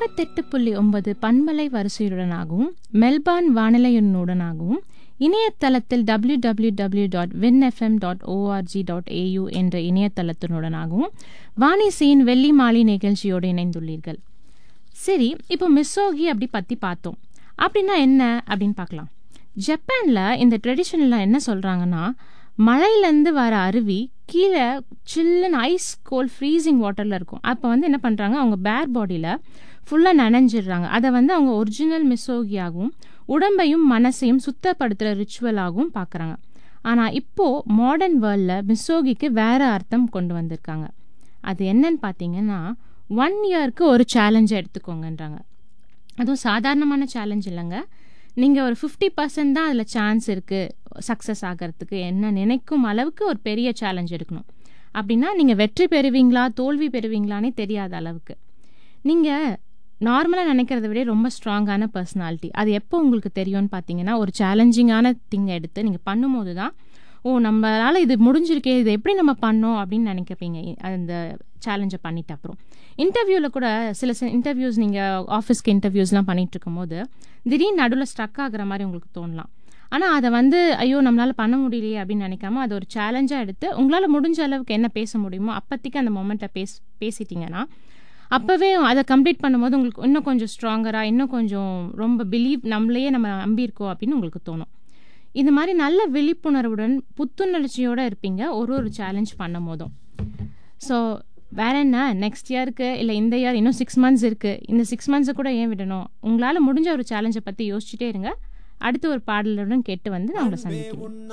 88.9 பண்பலை வரிசையுடனாகவும் மெல்பார்ன் வானிலையுடனாகவும் இணையதளத்தில் www.winfm.org.au என்ற இணையதளத்தினுடனாகவும் வாணிசியின் வெள்ளி மாலை நிகழ்ச்சியோடு இணைந்துள்ளீர்கள். சரி, இப்போ மிசோகி அப்படி பற்றி பார்த்தோம். அப்படின்னா என்ன அப்படின்னு பார்க்கலாம். ஜப்பானில் இந்த ட்ரெடிஷனில் என்ன சொல்கிறாங்கன்னா, மழையிலேருந்து வர அருவி கீழே சில்லுன்னு ஐஸ் கோல்ட் ஃப்ரீசிங் வாட்டரில் இருக்கும். அப்போ என்ன பண்ணுறாங்க, அவங்க பேர் பாடியில் ஃபுல்லாக நனைஞ்சிடுறாங்க. அதை அவங்க ஒரிஜினல் மிசோகியாகவும் உடம்பையும் மனசையும் சுத்தப்படுத்துகிற ரிச்சுவலாகவும் பார்க்குறாங்க. ஆனால் இப்போது மாடர்ன் வேர்ல்டில் மிசோகிக்கு வேறு அர்த்தம் கொண்டு வந்திருக்காங்க. அது என்னன்னு பார்த்தீங்கன்னா, 1 இயருக்கு ஒரு சேலஞ்சை எடுத்துக்கோங்கன்றாங்க. அதுவும் சாதாரணமான சேலஞ்ச் இல்லைங்க. நீங்கள் ஒரு 50% தான் அதில் சான்ஸ் இருக்குது சக்ஸஸ் ஆகிறதுக்கு. என்ன நினைக்கும் அளவுக்கு ஒரு பெரிய சேலஞ்ச் எடுக்கணும். அப்படின்னா நீங்கள் வெற்றி பெறுவீங்களா தோல்வி பெறுவீங்களானே தெரியாத அளவுக்கு. நீங்கள் நார்மலாக நினைக்கிறத விட ரொம்ப ஸ்ட்ராங்கான பர்சனாலிட்டி. அது எப்போ உங்களுக்கு தெரியும்னு பார்த்தீங்கன்னா, ஒரு சேலஞ்சிங்கான திங்கை எடுத்து நீங்கள் பண்ணும்போது தான், ஓ நம்மளால் இது முடிஞ்சிருக்கே, இது எப்படி நம்ம பண்ணோம் அப்படின்னு நினைக்கப்பீங்க. அந்த சேலஞ்சை பண்ணிட்டு அப்புறம் இன்டர்வியூவில் கூட சில இன்டர்வியூஸ், நீங்கள் ஆஃபீஸ்க்கு இன்டர்வியூஸ்லாம் பண்ணிகிட்டு இருக்கும்போது திடீர்னு நடுவில் ஸ்ட்ரக் ஆகிற மாதிரி உங்களுக்கு தோணலாம். ஆனால் அதை ஐயோ நம்மளால் பண்ண முடியலையே அப்படின்னு நினைக்காம அதை ஒரு சேலஞ்சாக எடுத்து உங்களால் முடிஞ்ச அளவுக்கு என்ன பேச முடியுமோ அப்போதைக்கு அந்த மொமெண்ட்டை பேசிட்டிங்கன்னா, அப்போவே அதை கம்ப்ளீட் பண்ணும்போது உங்களுக்கு இன்னும் கொஞ்சம் ஸ்ட்ராங்கராக, இன்னும் கொஞ்சம் ரொம்ப நம்மளையே நம்ம நம்பியிருக்கோம் அப்படின்னு உங்களுக்கு தோணும். இது மாதிரி நல்ல விழிப்புணர்வுடன் புத்துணர்ச்சியோடு இருப்பீங்க ஒரு சேலஞ்ச் பண்ணும் போதும். ஸோ வேற என்ன, நெக்ஸ்ட் இயருக்கு இல்லை இந்த இயர் இன்னும் 6 மந்த்ஸ் இருக்குது. இந்த 6 மந்த்ஸை கூட ஏன் விடணும்? உங்களால் முடிஞ்ச ஒரு சேலஞ்சை பற்றி யோசிச்சுட்டே இருங்க. அடுத்து ஒரு பாடலுடன் கேட்டு நான் உங்களை சந்திக்கிறேன்.